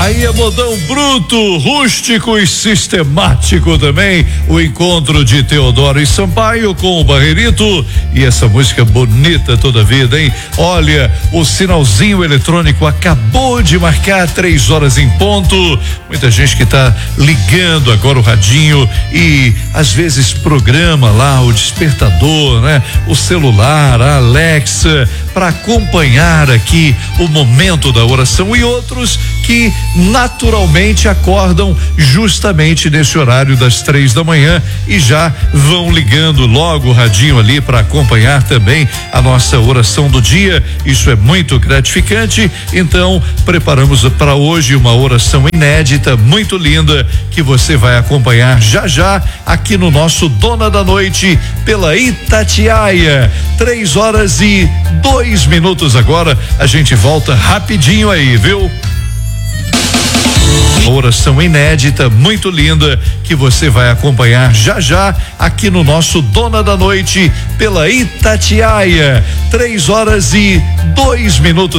Aí é modão bruto, rústico e sistemático também. O encontro de Teodoro e Sampaio com o Barreirito. E essa música bonita toda a vida, hein? Olha, o sinalzinho eletrônico acabou de marcar 3 horas em ponto. Muita gente que tá ligando agora o radinho e às vezes programa lá o despertador, né? O celular, a Alexa, para acompanhar aqui o momento da oração, e outros que naturalmente acordam justamente nesse horário das 3 da manhã e já vão ligando logo o radinho ali para acompanhar também a nossa oração do dia. Isso é muito gratificante. Então, preparamos para hoje uma oração inédita, muito linda, que você vai acompanhar já já aqui no nosso Dona da Noite pela Itatiaia. 3 horas e 2 minutos agora. A gente volta rapidinho aí, viu? Oração inédita, muito linda, que você vai acompanhar já já aqui no nosso Dona da Noite pela Itatiaia. 3 horas e 2 minutos.